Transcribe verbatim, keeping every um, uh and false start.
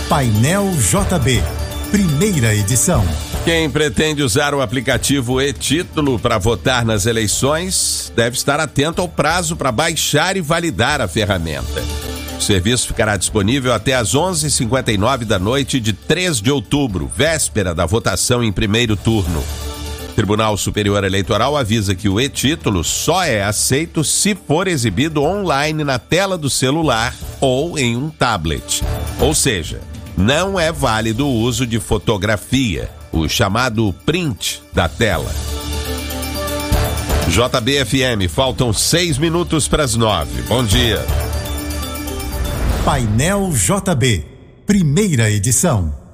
Painel J B, primeira edição. Quem pretende usar o aplicativo e-Título para votar nas eleições deve estar atento ao prazo para baixar e validar a ferramenta. O serviço ficará disponível até às onze e cinquenta e nove da noite de três de outubro, véspera da votação em primeiro turno. O Tribunal Superior Eleitoral avisa que o e-Título só é aceito se for exibido online na tela do celular ou em um tablet. Ou seja, não é válido o uso de fotografia, o chamado print da tela. J B F M, faltam seis minutos para as nove. Bom dia. Painel J B, primeira edição.